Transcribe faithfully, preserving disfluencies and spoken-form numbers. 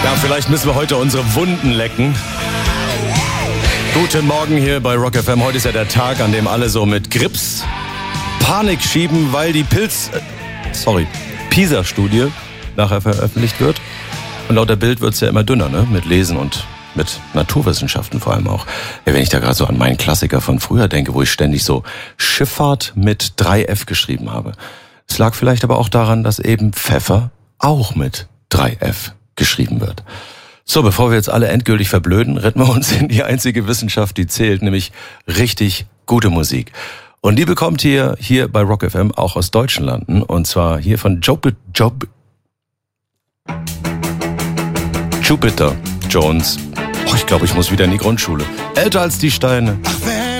Ja, vielleicht müssen wir heute unsere Wunden lecken. Guten Morgen hier bei Rock F M. Heute ist ja der Tag, an dem alle so mit Grips Panik schieben, weil die Pilz... Äh, sorry, PISA-Studie nachher veröffentlicht wird. Und laut der Bild wird es ja immer dünner, ne? Mit Lesen und mit Naturwissenschaften vor allem auch. Ja, wenn ich da gerade so an meinen Klassiker von früher denke, wo ich ständig so Schifffahrt mit drei F geschrieben habe. Es lag vielleicht aber auch daran, dass eben Pfeffer auch mit drei F geschrieben wird. So, bevor wir jetzt alle endgültig verblöden, retten wir uns in die einzige Wissenschaft, die zählt, nämlich richtig gute Musik. Und die bekommt ihr hier bei Rock F M auch aus deutschen Landen. Und zwar hier von Job, Job, Jupiter Jones. Oh, ich glaube, ich muss wieder in die Grundschule. Älter als die Steine. Ach,